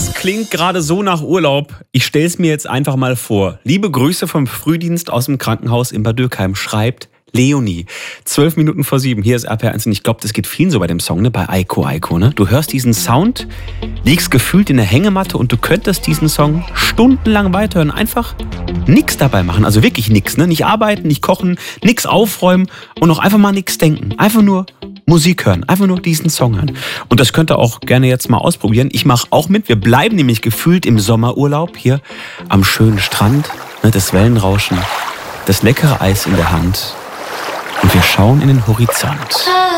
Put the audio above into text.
Das klingt gerade so nach Urlaub. Ich stell's mir jetzt einfach mal vor. Liebe Grüße vom Frühdienst aus dem Krankenhaus in Bad Dürkheim, schreibt Leonie. 12 Minuten vor 7, hier ist RPR1 und ich glaube, das geht vielen so bei dem Song, ne? Bei Aiko Aiko, ne? Du hörst diesen Sound, liegst gefühlt in der Hängematte und du könntest diesen Song stundenlang weiterhören. Einfach nichts dabei machen, also wirklich nichts, ne? Nicht arbeiten, nicht kochen, nichts aufräumen und auch einfach mal nichts denken. Einfach nur Musik hören, einfach nur diesen Song hören. Und das könnt ihr auch gerne jetzt mal ausprobieren. Ich mache auch mit. Wir bleiben nämlich gefühlt im Sommerurlaub hier am schönen Strand, ne? Das Wellenrauschen, das leckere Eis in der Hand. Und wir schauen in den Horizont.